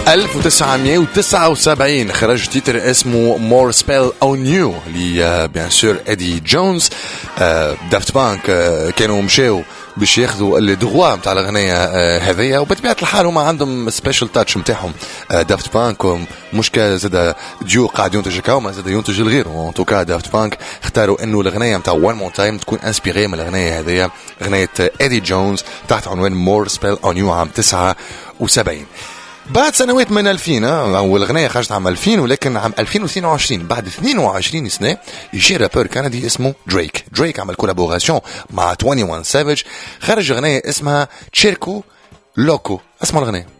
1979 خرج تيتر اسمه More Spell on You لي بيان سور إدي جونز. دافت بانك كانوا مشاو باش ياخذوا الدغوا نتاع الاغنيه هذيا، وبطبيعه الحال هما عندهم سبيشال تاتش نتاعهم. دافت بانك مش زاد ديو قاعد ينتج كاوما، زاد ينتج الغير. وان توكا دافت بانك اختاروا انه الاغنيه نتاع وان مور تايم تكون انسبيري من الاغنيه هذيا، اغنيه ايدي جونز تحت عنوان مور سبيل اون يو عام 79. بعد سنوات من 2000 أول أغنية خرجت عام 2000، ولكن عام 2022 بعد 22 سنة يجي رابر كندي اسمه دريك عمل كولابوراسيون مع 21 سافيج، خرج أغنية اسمها تشيركو لوكو. اسمع الأغنية.